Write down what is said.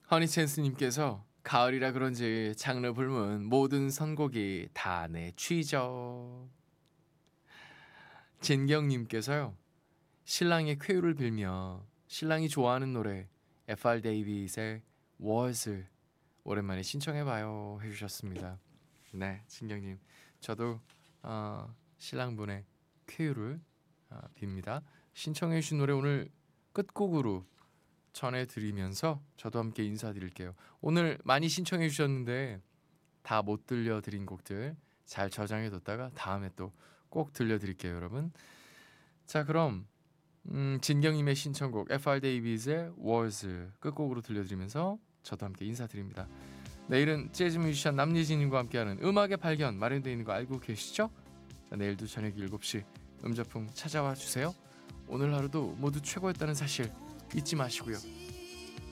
허니챈스님께서 가을이라 그런지 장르 불문 모든 선곡이 다 내 취죠. 진경님께서요. 신랑의 쾌유를 빌며 신랑이 좋아하는 노래 FR 데이빗의 Was을 오랜만에 신청해봐요 해주셨습니다. 네, 진경님, 저도 신랑분의 쾌유를 빕니다. 신청해주신 노래 오늘 끝곡으로 전해드리면서 저도 함께 인사드릴게요. 오늘 많이 신청해주셨는데 다 못 들려드린 곡들 잘 저장해뒀다가 다음에 또 꼭 들려드릴게요, 여러분. 자, 그럼 진경님의 신청곡 FR 데이빗의 Wars 끝곡으로 들려드리면서 저도 함께 인사드립니다. 내일은 재즈 뮤지션 남예진님과 함께하는 음악의 발견 마련되어 있는 거 알고 계시죠? 자, 내일도 저녁 7시 음저풍 찾아와 주세요. 오늘 하루도 모두 최고였다는 사실 잊지 마시고요.